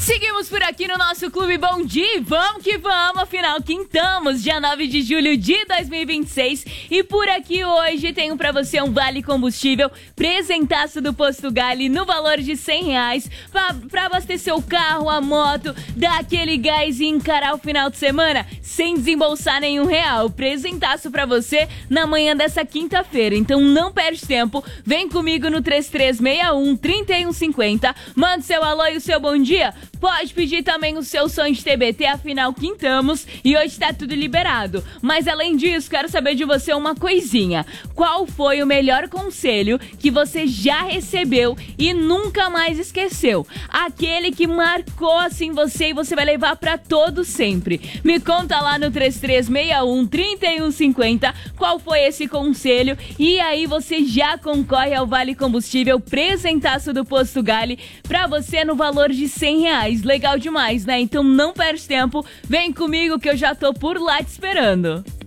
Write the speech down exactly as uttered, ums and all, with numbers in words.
Seguimos por aqui no nosso Clube Bom Dia, vamos que vamos, afinal quintamos, dia nove de julho de dois mil e vinte e seis, e por aqui hoje tenho pra você um vale combustível, presentaço do Posto Gali no valor de cem reais, pra, pra abastecer o carro, a moto, dar aquele gás e encarar o final de semana sem desembolsar nenhum real, presentaço pra você na manhã dessa quinta-feira, então não perde tempo, vem comigo no três três seis um, três um cinco zero, manda seu alô e o seu bom dia. Pode pedir também o seu som de T B T, afinal quintamos e hoje tá tudo liberado. Mas além disso, quero saber de você uma coisinha. Qual foi o melhor conselho que você já recebeu e nunca mais esqueceu? Aquele que marcou assim você e você vai levar pra todo sempre. Me conta lá no três três seis um, três um cinco zero qual foi esse conselho e aí você já concorre ao Vale Combustível presentaço do Posto Gali pra você no valor de cem reais. Legal demais, né? Então não perde tempo, vem comigo que eu já tô por lá te esperando.